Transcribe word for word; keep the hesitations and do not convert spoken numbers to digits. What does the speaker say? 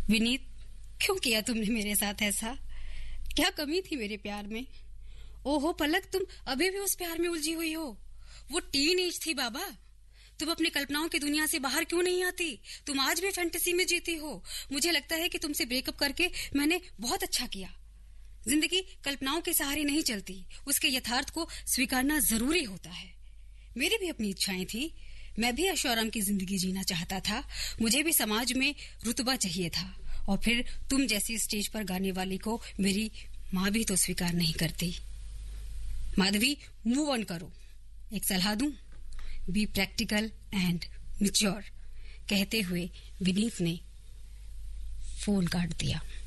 विनीत, क्यों किया तुमने मेरे साथ ऐसा? क्या कमी थी मेरे प्यार में? ओहो पलक, तुम अभी भी उस प्यार में उलझी हुई हो। वो टीन एज थी बाबा। तुम अपनी कल्पनाओं की दुनिया से बाहर क्यों नहीं आती? तुम आज भी फैंटेसी में जीती हो। मुझे लगता है कि तुमसे ब्रेकअप करके मैंने बहुत अच्छा किया। जिंदगी कल्पनाओं के सहारे नहीं चलती, उसके यथार्थ को स्वीकारना जरूरी होता है। मेरी भी अपनी इच्छाएं थी। मैं भी ऐशोआराम की जिंदगी जीना चाहता था। मुझे भी समाज में रुतबा चाहिए था। और फिर तुम जैसी स्टेज पर गाने वाली को मेरी माँ भी तो स्वीकार नहीं करती। माधवी, मूव ऑन करो। एक सलाह दूं, बी प्रैक्टिकल एंड मैच्योर। कहते हुए विनीत ने फोन काट दिया।